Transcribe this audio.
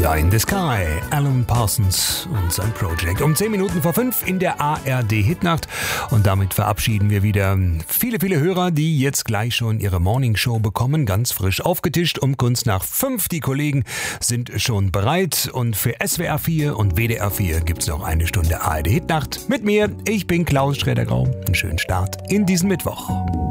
Ja, in the Sky, Alan Parsons und sein Project. Um 10 Minuten vor 5 in der ARD Hitnacht. Und damit verabschieden wir wieder viele Hörer, die jetzt gleich schon ihre Morningshow bekommen. Ganz frisch aufgetischt um kurz nach 5. Die Kollegen sind schon bereit. Und für SWR 4 und WDR 4 gibt's noch eine Stunde ARD Hitnacht mit mir. Ich bin Klaus Schroeder-Grau. Einen schönen Start in diesen Mittwoch.